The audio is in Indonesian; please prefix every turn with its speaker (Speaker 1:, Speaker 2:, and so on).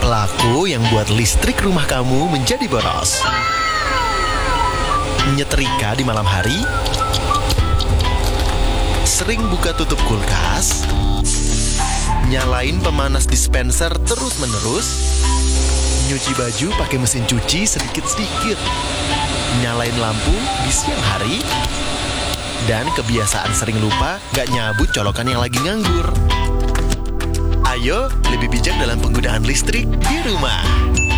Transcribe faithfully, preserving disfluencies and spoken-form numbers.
Speaker 1: Perilaku yang buat listrik rumah kamu menjadi boros. Nyetrika di malam hari, sering buka tutup kulkas, nyalain pemanas dispenser terus-menerus, nyuci baju pakai mesin cuci sedikit-sedikit, nyalain lampu di siang hari, dan kebiasaan sering lupa gak nyabut colokan yang lagi nganggur. Ayo lebih bijak dalam penggunaan listrik di rumah.